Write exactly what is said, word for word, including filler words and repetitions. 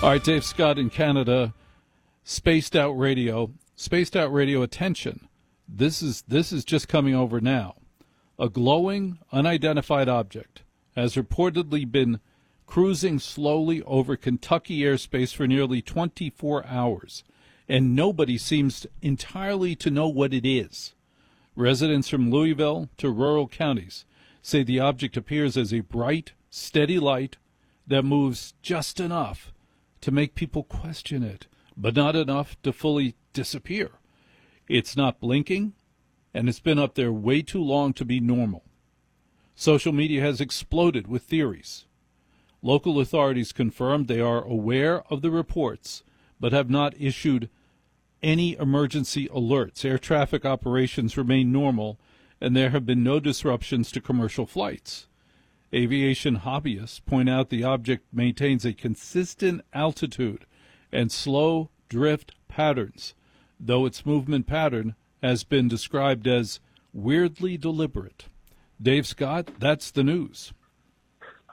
All right, Dave Scott in Canada, Spaced Out Radio. Spaced Out Radio, attention. This is this is just coming over now. A glowing, unidentified object has reportedly been cruising slowly over Kentucky airspace for nearly twenty-four hours, and nobody seems entirely to know what it is. Residents from Louisville to rural counties say the object appears as a bright, steady light that moves just enough to make people question it, but not enough to fully disappear. It's not blinking, and it's been up there way too long to be normal. Social media has exploded with theories. Local authorities confirmed they are aware of the reports, but have not issued any emergency alerts. Air traffic operations remain normal, and there have been no disruptions to commercial flights. Aviation hobbyists point out the object maintains a consistent altitude and slow drift patterns, though its movement pattern has been described as weirdly deliberate. Dave Scott, that's the news.